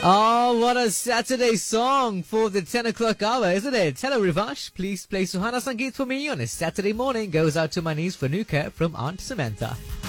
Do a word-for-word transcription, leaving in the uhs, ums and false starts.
Oh, what a Saturday song for the ten o'clock hour, isn't it? Hello, Rivash. Please play Suhana Sangeet for me on a Saturday morning. Goes out to my niece Fanuka from Aunt Samantha.